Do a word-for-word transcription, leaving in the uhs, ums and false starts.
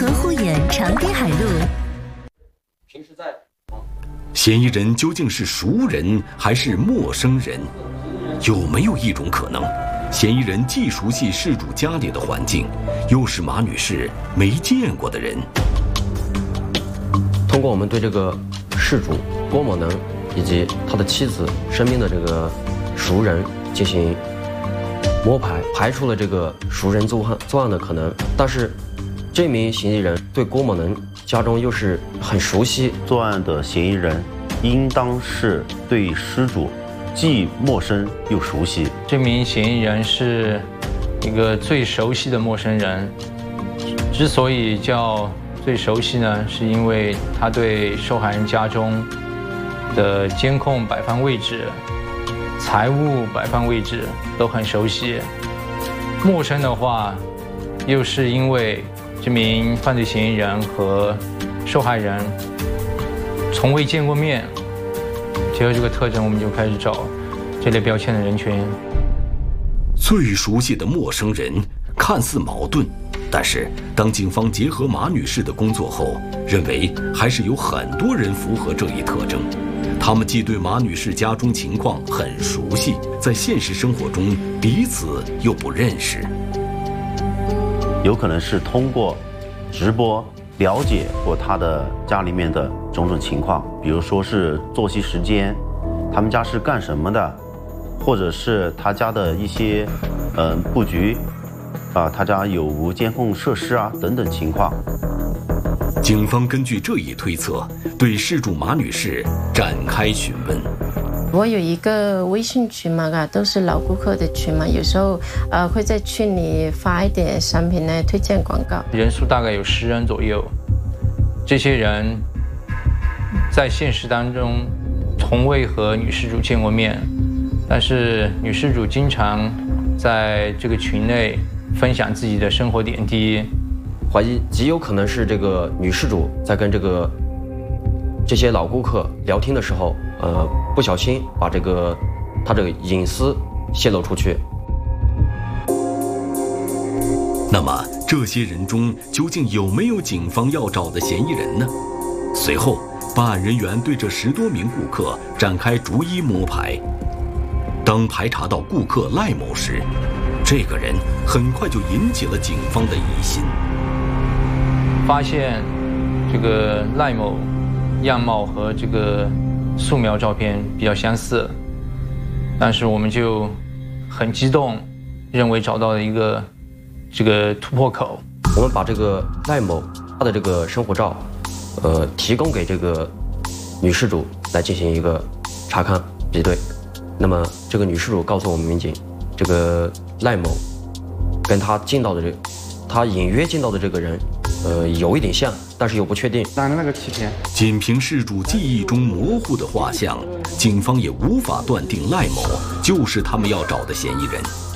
河护眼长滨海路。 平时在。 嫌疑人究竟是熟人还是陌生人？有没有一种可能，嫌疑人既熟悉事主家里的环境，又是马女士没见过的人？ 通过我们对这个事主郭某能以及他的妻子身边的这个熟人进行摸排，排除了这个熟人作案作案的可能。但是这名嫌疑人对郭某能家中又是很熟悉， 作案的嫌疑人应当是对失主既陌生又熟悉。 这名嫌疑人是一个最熟悉的陌生人，之所以叫最熟悉呢，是因为他对受害人家中的监控摆放位置、财物摆放位置都很熟悉。陌生的话，又是因为这名犯罪嫌疑人和受害人从未见过面。结合这个特征，我们就开始找这类标签的人群。 最熟悉的陌生人看似矛盾，但是当警方结合马女士的工作后，认为还是有很多人符合这一特征。他们既对马女士家中情况很熟悉，在现实生活中彼此又不认识。 有可能是通过直播了解过他的家里面的种种情况，比如说是作息时间，他们家是干什么的，或者是他家的一些嗯、呃、布局啊，他家有无监控设施啊等等情况。 警方根据这一推测，对事主马女士展开询问。 我有一个微信群嘛，都是老顾客的群嘛，有时候呃会在群里发一点商品来推荐广告， 人数大概有十人左右。这些人在现实当中从未和女事主见过面，但是女事主经常在这个群内分享自己的生活点滴， 怀疑极有可能是这个女事主在跟这个这些老顾客聊天的时候，呃，不小心把这个她这个隐私泄露出去。 那么这些人中究竟有没有警方要找的嫌疑人呢？随后，办案人员对这十多名顾客展开逐一摸排。当排查到顾客赖某时，这个人很快就引起了警方的疑心。 发现这个赖某样貌和这个素描照片比较相似，但是我们就很激动，认为找到了一个这个突破口。 我们把这个赖某他的这个生活照，呃，提供给这个女事主来进行一个查看比对。那么这个女事主告诉我们民警，这个赖某跟他见到的这，他隐约见到的这个人，呃，有一点像，但是又不确定。 拿那个欺骗。 仅凭事主记忆中模糊的画像，警方也无法断定赖某就是他们要找的嫌疑人。